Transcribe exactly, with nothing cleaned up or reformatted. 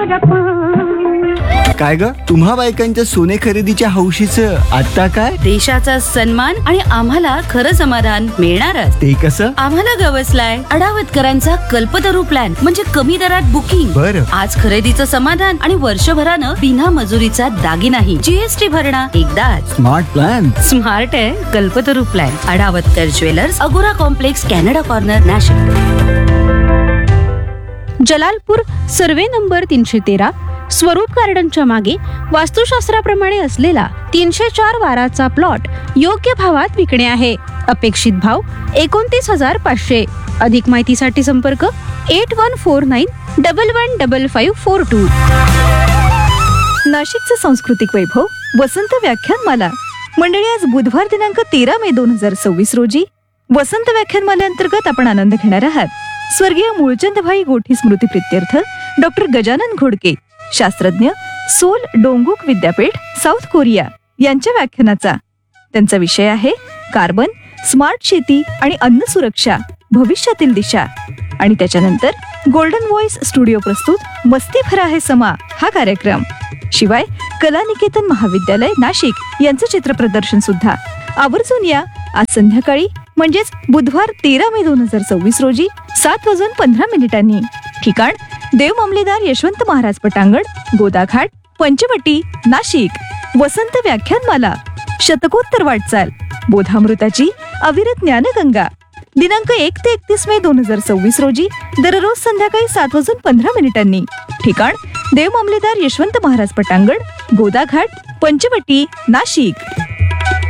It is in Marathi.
काय ग, तुम्हा बायकांच्या सोने खरेदीच्या हौशीचं आता काय? देशाचा सन्मान आणि आम्हाला खरं समाधान मिळणारच. ते कसं? आम्हाला गवसलाय अडावतकरांचा कल्पतरू प्लॅन, म्हणजे कमी दरात बुकिंग. बरं. आज खरेदीचं समाधान आणि वर्षभरानं बिना मजुरीचा दागिनाही. जीएसटी भरणा एकदाच. Smart plan. स्मार्ट आहे कल्पतरू प्लॅन. अडावतकर ज्वेलर्स, अगोरा complex, Canada corner, Nashik. Jalalpur survey number तीनशे तेरा, स्वरूप गार्डनच्या मागे वास्तुशास्त्राप्रमाणे असलेला तीनशे चार वाराचा प्लॉट योग्य भावात विकणे आहे. अपेक्षित भाव एकोणतीस हजार पाचशे. अधिक माहितीसाठी संपर्क eight one four nine double one double five four to. नाशिकचे सांस्कृतिक वैभव वसंत व्याख्यानमाला मंडळी. आज बुधवार दिनांक तेरा मे दोन हजार सव्वीस रोजी वसंत व्याख्यानमालेअंतर्गत आपण आनंद घेणार आहात स्वर्गीय मूळचंदभाई गोठी स्मृती प्रित्यर्थ डॉक्टर गजानन घोडके, शास्त्रज्ञ, सोल डोंगुक विद्यापीठ, साऊथ कोरिया यांच्या व्याख्यानाचा. त्यांचा विषय आहे कार्बन, स्मार्ट शेती आणि अन्न सुरक्षा, भविष्यातील दिशा. आणि त्याच्यानंतर गोल्डन व्हॉइस स्टुडिओ प्रस्तुत मस्ती भरा है समा हा कार्यक्रम. शिवाय कलानिकेतन महाविद्यालय नाशिक यांचं चित्रप्रदर्शन सुद्धा. आवर्जून या आज संध्याकाळी म्हणजेच बुधवार तेरा मे दोन हजार सव्वीस रोजी सात वाजून पंधरा मिनिटांनी. ठिकाण देव मामलेदार यशवंत महाराज पटांगण, गोदाघाट, पंचवटी, नाशिक. वसंत व्याख्यानमाला, शतकोत्तर वाटचाल, बोधामृताची अविरत ज्ञानगंगा. दिनांक एक ते एकतीस मे दोन हजार सव्वीस रोजी दररोज संध्याकाळी सात वाजून पंधरा मिनिटांनी. ठिकाण देव मामलेदार यशवंत महाराज पटांगण, गोदाघाट, पंचवटी, नाशिक.